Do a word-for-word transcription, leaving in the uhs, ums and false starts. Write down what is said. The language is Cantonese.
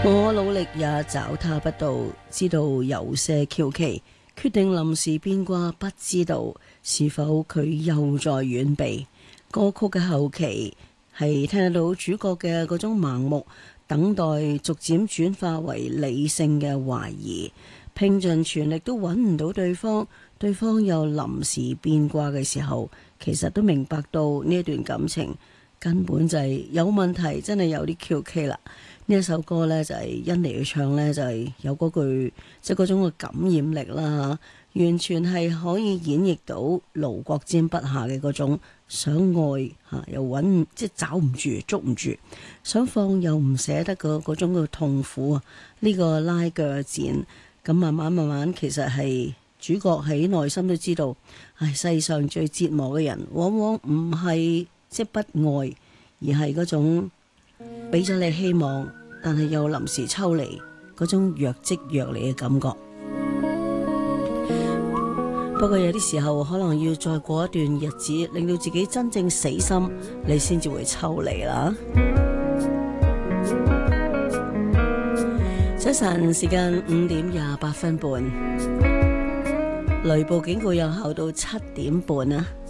我努力也找他不到，知道有些蹺蹊，決定臨時變卦，不知道是否佢又在遠避。歌曲嘅後期係聽得到主角嘅嗰種盲目等待，逐漸轉化為理性嘅懷疑，拼盡全力都揾唔到對方，對方又臨時變卦嘅時候，其實都明白到呢一段感情根本就係有問題，真係有啲蹺蹊啦。呢一首歌呢，就係甄妮去唱呢，就係有嗰句即係嗰種嘅感染力啦，完全係可以演繹到盧國沾筆下嘅嗰種想愛嚇又揾即係找唔住捉唔住，想放又唔捨得嘅嗰種嘅痛苦啊！呢個拉鋸戰咁慢慢慢慢，其實係主角喺內心都知道，唉，世上最折磨嘅人往往唔係即係不愛，而係嗰種俾咗你希望，但係又臨時抽離嗰種若即若離嘅感覺。不過有啲時候可能要再過一段日子，令到自己真正死心，你先至會抽離啦。早晨時間五點廿八分半，雷暴警告有效到七點半啊！